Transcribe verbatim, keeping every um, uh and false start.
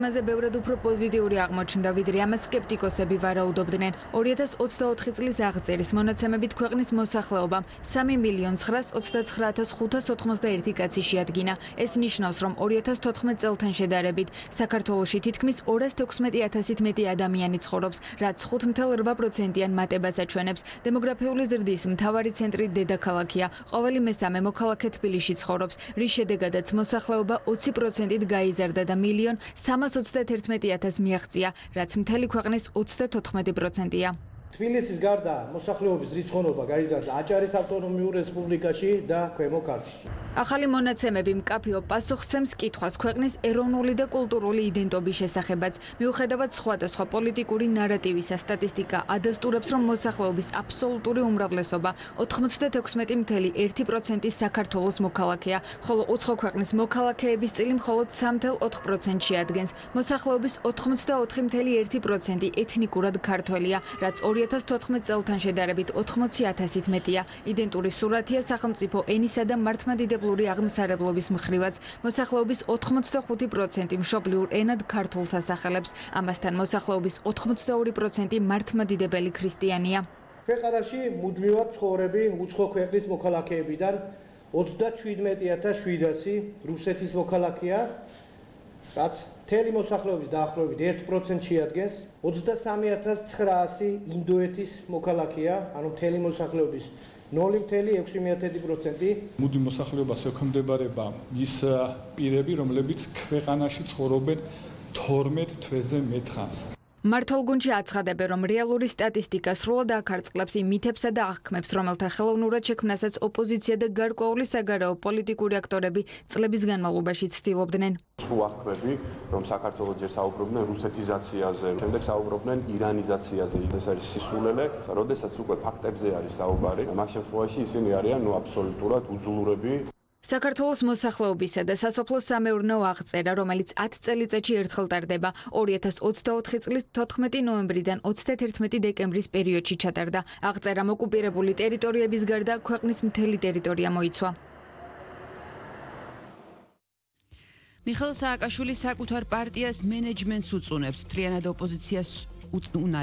მასზე ბევრად უფრო პოზიტიური აღმოჩნდა, ვიდრე ამას სკეპტიკოსები ვარაუდობდნენ. ორი ათას ოცდაოთხი წლის აღწერის მონაცემებით ქვეყნის მოსახლეობამ სამი მილიონ ცხრაას ოცდაცხრა ათას ხუთას ოთხმოცდაერთი კაცი შეადგინა. ეს ნიშნავს, რომ ორი ათას თოთხმეტ წელთან შედარებით საქართველოში თითქმის ორას თექვსმეტი ათასით მეტი ადამიანი ცხოვრობს, რაც ხუთ ათეული რვა პროცენტიან მატებას აჩვენებს. დემოგრაფიული ზრდის მთავარი ცენტრი დედაქალაქია. ყოველი მესამე მოქალაქე თბილისში ცხოვრობს, რის შედეგადაც მოსახლეობა ოცი პროცენტით გაიზარდა და მილიონ სამას ოცდაათერთმეტი ათასს მიაღწია, რაც მთელი ქვეყნის ოცდათოთხმეტი პროცენტია. თბილისის გარდა მოსახლეობის რიცხოვნობა გაიზარდა აჭარის ავტონომიურ რესპუბლიკაში და ქვემო ქართლში. ახალი მონაცემები მკაფიო პასუხსცემს კითხვას ქვეყნის ეროვნული და კულტურული იდენტობის შესახებაც. მიუხედავად სხვადასხვა პოლიტიკური ნარატივისა, სტატისტიკა ადასტურებს, რომ მოსახლეობის აბსოლუტური უმრავლესობა ოთხმოცდათექვსმეტი მეთერთმეტი ერთი პროცენტი საქართველოს მოქალაქეა, ხოლო უცხო ქვეყნის მოქალაქეების წილი მხოლოდ სამი ათეული ოთხ პროცენტს შეადგენს. მოსახლეობის ოთხმოცდაოთხი მეთერთმეტი ერთი პროცენტი ეთნიკურად ქართველია, რაც ორი ათას თოთხმეტ წელთან შედარებით ოთხმოცი ათასით მეტია. იდენტური სურათია სახელმწიფო ენისა და მართლმადიდებლური აღმსარებლობის მხრივაც. მოსახლეობის ოთხმოცდახუთი პროცენტი მშობლიურ ენად ქართულს ასახელებს. ამასთან მოსახლეობის ოთხმოცდაორი პროცენტი მართლმადიდებელი ქრისტიანია. ქვეყანაში მუდმივად ცხოვრები უცხო ქვეყნის მოქალაქეებიდან ოცდაჩვიდმეტი ათას შვიდასი რუსეთის მოქალაქეა, რაც მთელი მოსახლეობის დაახლოებით ერთ პროცენტს შეადგენს. ოცდასამი ათას ცხრაასი ინდოეთის მოქალაქეა, ანუ მთელი მოსახლეობის ნული მეთერთმეტი ექვსი მეთერთმეტი პროცენტი. მუდი მოსახლეობას ექვემდებარება ის პირები, რომლებიც ქვეყანაში ცხოვრობენ თორმეტ თვეზე მეტ ხანს. მართლგუნდში აცხადებენ, რომ რეალური სტატისტიკა სრულად აკარწყლებს იმ მითებსა და აღქმებს, რომელთა ხელოვნურად შექმნასაც ოპოზიცია და გარკვეული საგარეო პოლიტიკური აკტორები წლების განმავლობაში ცდილობდნენ. სრულ აღქმები, რომ საქართველოს ჯერ საუბრობდნენ რუსეთიზაციაზე, შემდეგ საუბრობდნენ ირანიზაციაზე. ეს არის სისულელე, როდესაც უკვე ფაქტებზე არის საუბარი. მაგ შემთხვევაში ისინი არიან ნუ აბსოლუტურად უძლურები. საქართველოს მოსახლეობისა და სასოფლო სამეურნეო აღწერა, რომელიც ათ წელიწადში ერთხელ ტარდება, ორი ათას ოცდაოთხი წლის თოთხმეტი ნოემბრიდან ოცდათერთმეტი დეკემბრის პერიოდში ჩატარდა. აღწერამ ოკუპირებული ტერიტორიების გარდა ქვეყნის მთელი ტერიტორია მოიცვა. მიხეილ სააკაშვილი საკუთარ პარტიას მენეჯმენტს უწუნებს, მთლიანად ოპოზიციას უწუნარ